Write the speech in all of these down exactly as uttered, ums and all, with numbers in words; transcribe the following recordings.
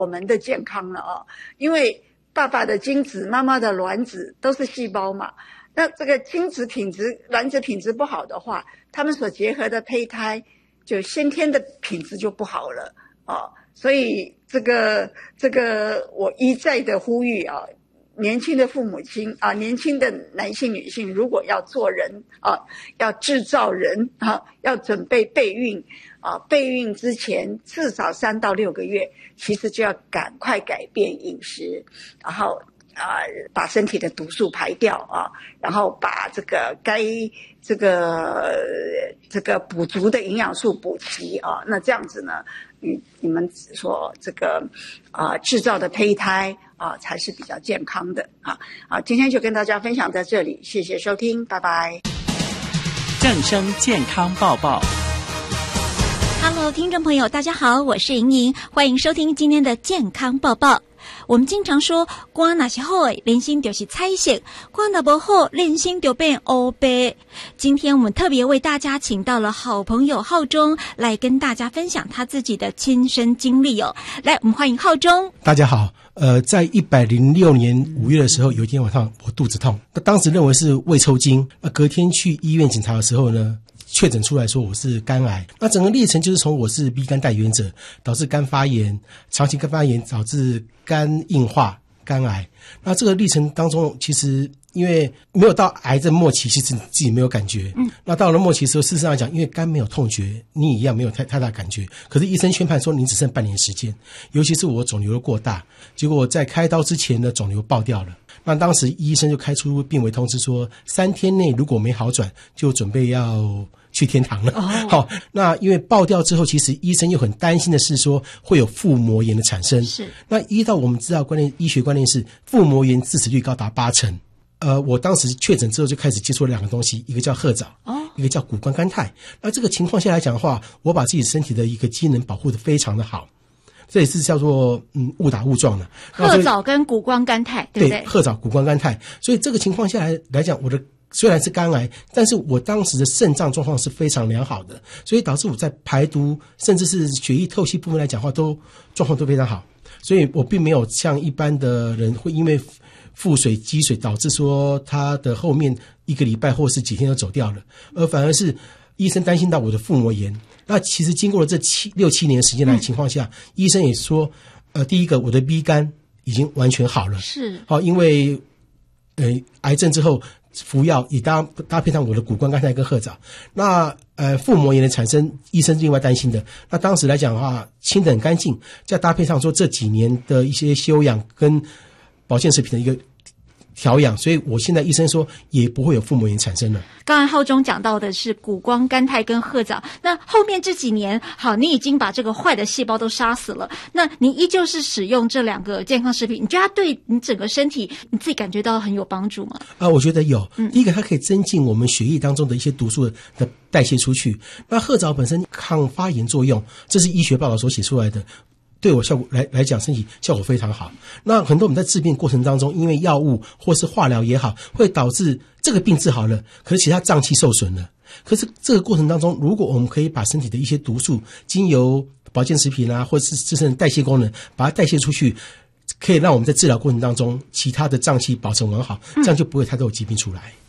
我们的健康了哦，因为爸爸的精子、妈妈的卵子都是细胞嘛，那这个精子品质、卵子品质不好的话，他们所结合的胚胎就先天的品质就不好了哦，所以这个这个我一再的呼吁啊，年轻的父母亲啊，年轻的男性女性，如果要做人啊，要制造人啊，要准备备孕啊，备孕之前至少三到六个月，其实就要赶快改变饮食，然后啊，把身体的毒素排掉啊，然后把这个该这个这个补足的营养素补齐啊，那这样子呢，你你们所这个啊制造的胚胎啊才是比较健康的啊。好，今天就跟大家分享在这里，谢谢收听，拜拜。 正声健康报报。 Hello， 听众朋友，大家好，我是莹莹，欢迎收听今天的健康报报。我们经常说，肝若是好的，人生就是彩色；肝若不好，人生就变黑白。今天我们特别为大家请到了好朋友浩中来跟大家分享他自己的亲身经历哦。来，我们欢迎浩中。 大家好，呃，在一百零六年五月的时候，有一天晚上我肚子痛，那当时认为是胃抽筋，那隔天去医院检查的时候呢，确诊出来说我是肝癌。那整个历程就是从我是 B 肝带原者，导致肝发炎，长期肝发炎导致肝硬化、肝癌。那这个历程当中，其实因为没有到癌症末期，其实自己没有感觉。嗯，那到了末期的时候，事实上来讲，因为肝没有痛觉，你一样没有太太大感觉。可是医生宣判说你只剩半年时间，尤其是我肿瘤过大，结果我在开刀之前呢，肿瘤爆掉了。那当时医生就开出病危通知说，三天内如果没好转，就准备要去天堂了。好、oh. ，那因为爆掉之后，其实医生又很担心的是说会有腹膜炎的产生。是，那依照我们知道观念，医学观念是腹膜炎致死率高达八成。呃，我当时确诊之后就开始接触了两个东西，一个叫褐藻，哦，一个叫谷胱甘肽。那这个情况下来讲的话，我把自己身体的一个机能保护得非常的好。这也是叫做嗯误打误撞的。 褐藻跟谷胱甘肽，对不对？ 对，褐藻、谷胱甘肽。所以这个情况下来来讲，我的虽然是肝癌，但是我当时的肾脏状况是非常良好的，所以导致我在排毒甚至是血液透析部分来讲的话，都状况都非常好。所以我并没有像一般的人会因为腹水积水导致说他的后面一个礼拜或是几天就走掉了，而反而是医生担心到我的腹膜炎。那其实经过了这七六七年的时间来的情况下、嗯、医生也说呃，第一个我的 B 肝已经完全好了，是好，因为呃癌症之后服药也搭搭配上我的谷胱甘肽跟褐藻。那呃腹膜炎的产生，医生另外担心的。那当时来讲的话，清得很干净，再搭配上说这几年的一些休养跟保健食品的一个调养，所以我现在医生说也不会有腹膜炎产生了。 刚才浩中讲到的是谷胱甘肽跟褐藻，那后面这几年，好，你已经把这个坏的细胞都杀死了，那你依旧是使用这两个健康食品，你觉得它对你整个身体你自己感觉到很有帮助吗？ 啊，我觉得有。嗯，第一个它可以增进我们血液当中的一些毒素的代谢出去。那褐藻本身抗发炎作用，这是医学报道所写出来的。对我效果来来讲，身体效果非常好。那很多我们在治病过程当中，因为药物或是化疗也好，会导致这个病治好了，可是其他脏器受损了。可是这个过程当中，如果我们可以把身体的一些毒素，经由保健食品啊，或是自身的代谢功能，把它代谢出去，可以让我们在治疗过程当中，其他的脏器保存完好，这样就不会太多的疾病出来。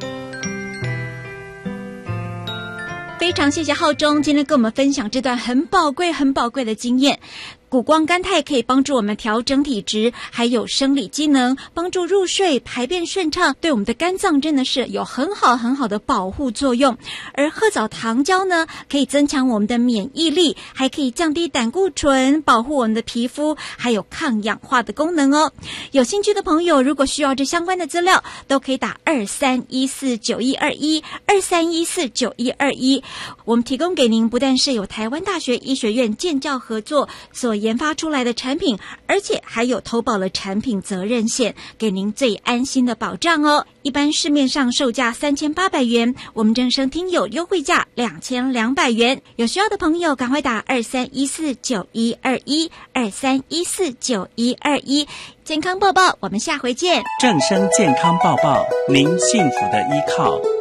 非常谢谢浩中今天跟我们分享这段很宝贵很宝贵的经验。谷胱甘肽可以帮助我们调整体质，还有生理机能，帮助入睡，排便顺畅，对我们的肝脏真的是有很好很好的保护作用。而褐藻糖胶呢，可以增强我们的免疫力，还可以降低胆固醇，保护我们的皮肤，还有抗氧化的功能哦。有兴趣的朋友，如果需要这相关的资料，都可以打二三一四九一二一 二三一四九一二一。我们提供给您不但是有台湾大学医学院建教合作所研发出来的产品，而且还有投保了产品责任险，给您最安心的保障哦。一般市面上售价三千八百元，我们正声听友优惠价两千两百元。有需要的朋友赶快打二三一四九一二一 二三一四九一二一。健康报报，我们下回见。 正声健康报报，您幸福的依靠。